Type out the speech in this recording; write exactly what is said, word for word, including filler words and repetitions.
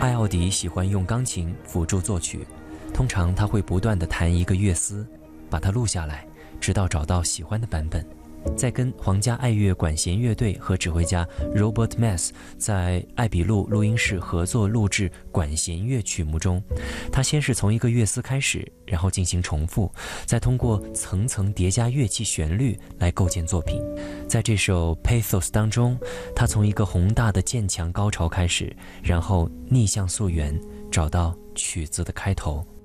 艾奥迪喜欢用钢琴辅助作曲，通常他会不断地弹一个乐思，把它录下来，直到找到喜欢的版本。在跟皇家爱乐管弦乐队和指挥家 Robert Mess 在艾比路录音室合作录制管弦乐曲目中，他先是从一个乐思开始，然后进行重复，再通过层层叠加乐器旋律来构建作品。在这首 Pathos 当中，他从一个宏大的渐强高潮开始，然后逆向溯源，找到曲子的开头。